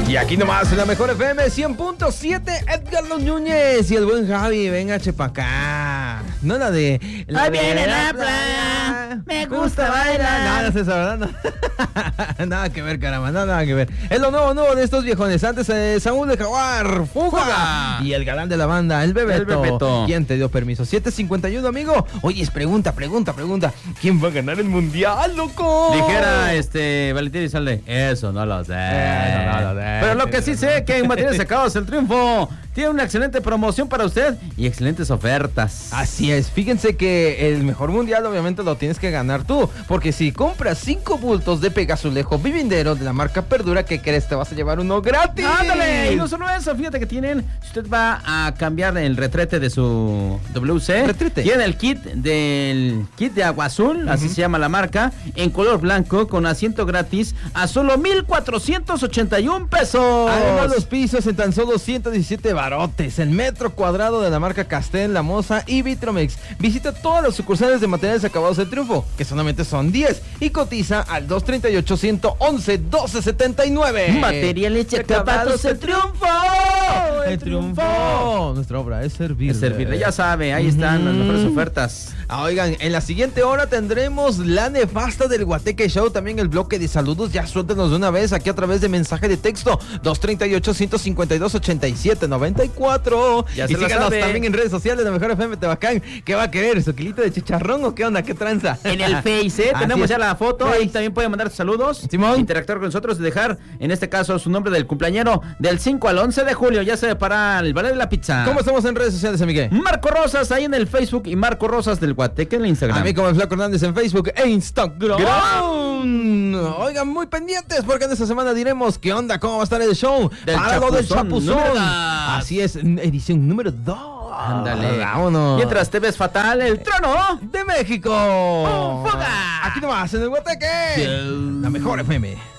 Y aquí nomás en la mejor FM 100.7, Edgar Núñez y el buen Javi, venga chepa acá. No la de... Hoy viene la playa, me gusta bailar. Nada, es esa, ¿verdad? No. Nada que ver, caramba, nada que ver. Es lo nuevo de estos viejones. Antes Saúl de Jaguar, Fuga. Y el galán de la banda, el Bebeto. ¿Quién te dio permiso? 751, amigo. Oye, pregunta. ¿Quién va a ganar el mundial, loco? Dijera Valentín Elizalde, eso no lo sé. Pero lo que sí sé, que en Materiales Sacados el Triunfo tiene una excelente promoción para usted y excelentes ofertas. Así es, fíjense que el mejor mundial obviamente lo tienes que ganar tú, porque si compras 5 bultos de Pegazulejo Vivindero de la marca Perdura, ¿qué crees? Te vas a llevar uno gratis. ¡Ándale! Y no solo eso, fíjate que tienen, si usted va a cambiar el retrete de su WC, tiene el kit de agua azul, así se llama la marca, en color blanco, con asiento gratis, a solo 1,481 pesos. Además, los pisos en tan solo 117 barotes, el metro cuadrado de la marca Castel, La Moza y Vitromex. Visita todas las sucursales de Materiales Acabados del Triunfo, que solamente son 10, y cotiza al 238-111-1279. Materiales Acabados del Triunfo. El triunfo. Nuestra obra es servirle. Es servirle, ya sabe, ahí están las mejores ofertas. Oigan, en la siguiente hora tendremos la nefasta del Guateque Show, también el bloque de saludos. Ya suéltenos de una vez aquí a través de mensaje de texto 238-152-8794. Y síganos también en redes sociales de Mejor FM Tehuacán. ¿Qué va a querer? ¿Su kilito de chicharrón o qué onda? ¿Qué tranza? En el Face, tenemos ya la foto. Ahí también pueden mandar saludos, Simón, interactuar con nosotros y dejar, en este caso, su nombre del cumpleañero del 5 al 11 de julio. Ya se para el Ballet de la Pizza. ¿Cómo estamos en redes sociales, amigue? Marco Rosas ahí en el Facebook y Marco Rosas del Guateque en el Instagram. A mí como el Flaco Hernández en Facebook e Instagram. Oigan, muy pendientes porque en esta semana diremos qué onda, cómo va a estar el show para lo del Chapuzón. Así es, edición número 2. Ándale, vámonos. Mientras te ves fatal, el trono de México. ¡Fuga! Aquí nomás en el Guateque. La Mejor FM.